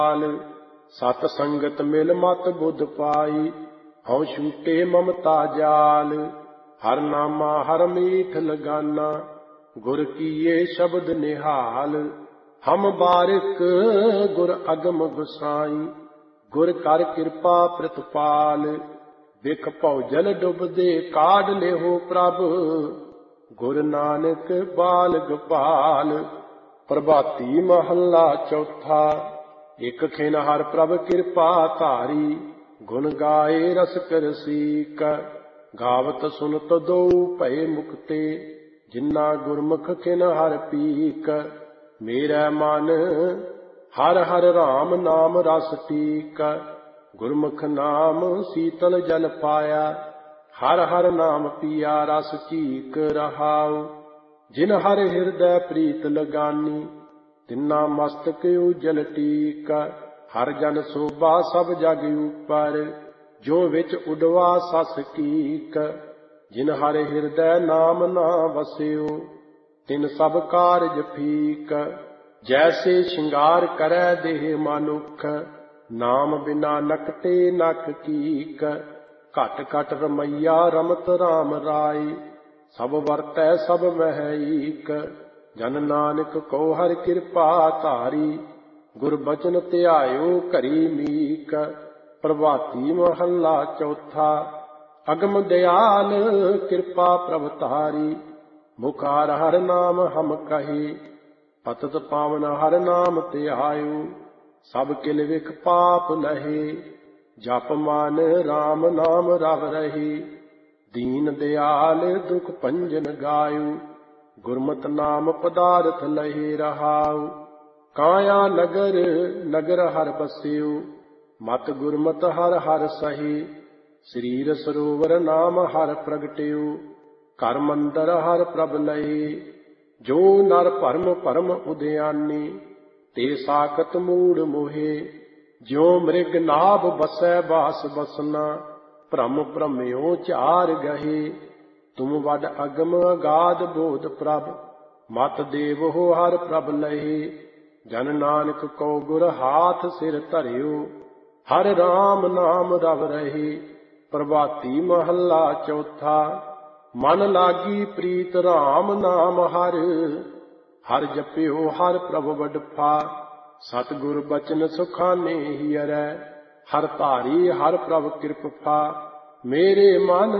सत संगत मिल मत बुध पाई, हऊँ छूटे ममता जाल। हर नामा हर मीठ लगाना, गुर कीए शब्द निहाल। हम बारिक गुर अगम गुसाई, गुर कर कृपा प्रतिपाल। बिख भौजल डुबदे काढ़ लेहो प्रभ, गुर नानक बाल गोपाल। प्रभाती महला चौथा। एक खिन हर प्रभ कृपा धारी, गुण गाए रस कर सीक। गावत सुनत दो भय मुक्ते, जिन्ना गुरमुख खिन हर पीक। मेरा मन हर हर राम नाम रस टीक, गुरमुख नाम शीतल जल पाया। हर हर नाम पिया रस चीक रहाऊ। जिन हर हृदय प्रीत लगानी, तिन्ना मस्तक उजल टीक। हर जन शोभा सब जग ऊपर, जो विच उडवा सस कीक। जिन हर हृदय नाम ना वस्यो, तिन सब कारज फीक। जैसे श्रृंगार करै देह मनुख, नाम बिना नकटे नक कीक। घट घट रमैया रमत राम राय, सब वरतै सब मह ईक। जन नानक को हर कृपा धारी, गुर बचन ਧਿਆਇਓ ਘਰੀ मीक। प्रभाती महला चौथा। अगम दयाल कृपा प्रभ तारी, मुख हर हर नाम हम कहे। पतत पावन हर नाम ਧਿਆਇਓ, सब किल विख पाप लहे। जप मान राम नाम रव रहे, दीन दयाल दुख भंजन गायो। गुरमत नाम पदारथ लहे रहाऊ। काया नगर नगर हर बस्यो, मत गुरमत हर हर सहे। शरीर सरोवर नाम हर प्रगट्यो, घर मंदर हर प्रभ लहे। जो नर भरम भरम उद्यानी, ते साकत मूढ़ मोहे। ज्यों मृग नाभ बसै बास बसना, भ्रम भ्रम्यो चार गहे। तुम वड अगम अगाध बोध प्रभ, मत देव हो हर प्रभ लहे। जन नानक को गुर हाथ सिर धरियो, हर राम नाम रव रहे। प्रभाती महला चौथा। मन लागी प्रीत राम नाम हर, हर जपियो हर प्रभ वडफा। सतगुर बचन सुखाने हियरै, हर धारी हर प्रभ कृपा। मेरे मन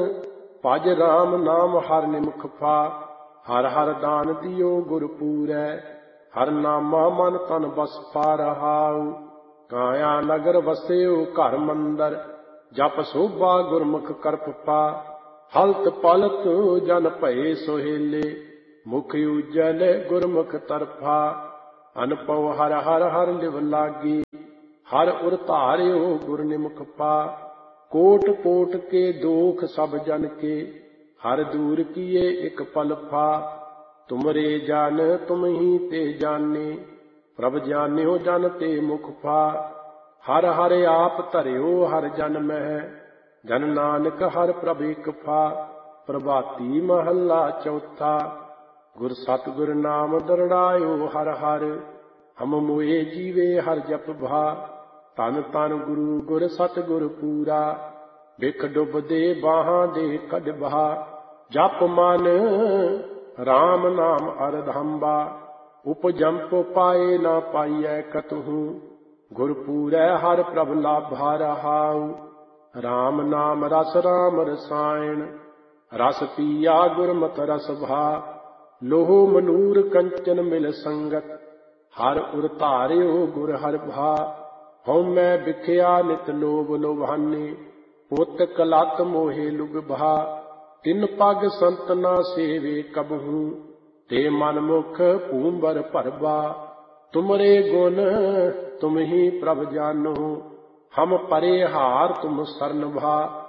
भज राम नाम हर निमुख फा। हर हर दान दियो गुर पूरै, हर नामा मन तन बस पा रहाऊ। काया नगर वस्यो घर मंदर, जप शोभा गुरमुख करपा। हलत पलत जन भये सोहेले, मुख उजल गुरमुख तरफा। अनपव हर हर हर लिव लागी, हर उर धार्यो गुर निमुख पा। कोट कोट के दोख सब जन के, हर दूर किए एक पल फा। तुमरे जान तुम ही ते जाने, प्रभ जान्यो जन ते मुख फा। हर हर आप धरियो हर जन मह, जन नानक हर प्रभ एक फा। प्रभाती महला चौथा। गुर सतगुर नाम दरड़ायो हर हर, हम मोए जीवे हर जप भा। तन तन गुरु गुर सतगुर पूरा, बिख डुबदे बाहां दे कढ बहा। जप मन राम नाम अरधंबा, उपजंप पाए ना पाइयै कतहु। गुर पूरै हर प्रभ लाभा रहाऊ। राम नाम रस राम रसायन, रस पिया गुरमत रस भा। लोहो मनूर कंचन मिल संगत, हर उर धार्यो गुर हर भा। हਉਮੈ बिख्या नित लोभ लोभाने, पुत कलत मोहे लुग भा। तिन पग संत ना सेवे कबहू, ते मन मुख भूंबर भरबा। तुमरे गुण तुम ही प्रभ जानो, हम परे हार तुम सरन भा।